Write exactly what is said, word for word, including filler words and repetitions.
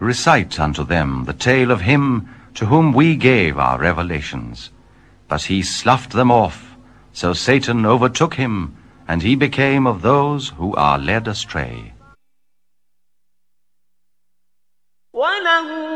recite unto them the tale of him to whom we gave our revelations. But he sloughed them off, so Satan overtook him, and he became of those who are led astray.